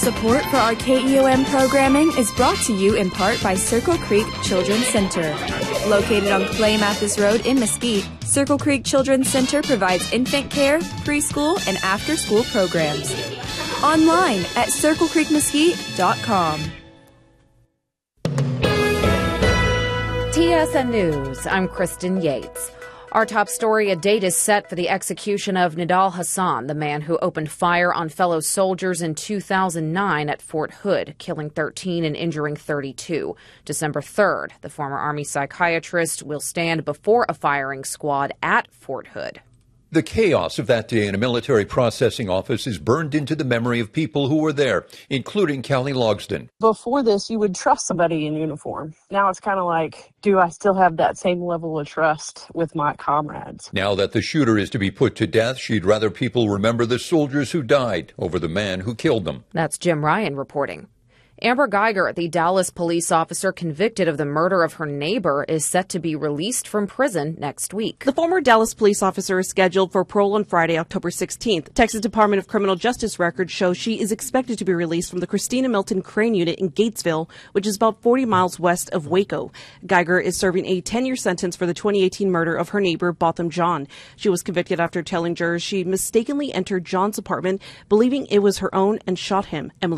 Support for our KEOM programming is brought to you in part by Circle Creek Children's Center. Located on Clay Mathis Road in Mesquite, Circle Creek Children's Center provides infant care, preschool, and after-school programs. Online at circlecreekmesquite.com. TSN News, I'm Kristen Yates. Our top story, a date is set for the execution of Nidal Hasan, the man who opened fire on fellow soldiers in 2009 at Fort Hood, killing 13 and injuring 32. December 3rd, the former Army psychiatrist will stand before a firing squad at Fort Hood. The chaos of that day in a military processing office is burned into the memory of people who were there, including Callie Logsdon. Before this, you would trust somebody in uniform. Now it's kind of like, do I still have that same level of trust with my comrades? Now that the shooter is to be put to death, she'd rather people remember the soldiers who died over the man who killed them. That's Jim Ryan reporting. Amber Geiger, the Dallas police officer convicted of the murder of her neighbor, is set to be released from prison next week. The former Dallas police officer is scheduled for parole on Friday, October 16th. Texas Department of Criminal Justice records show she is expected to be released from the Christina Milton Crane Unit in Gatesville, which is about 40 miles west of Waco. Geiger is serving a 10-year sentence for the 2018 murder of her neighbor, Botham John. She was convicted after telling jurors she mistakenly entered John's apartment, believing it was her own, and shot him. Emily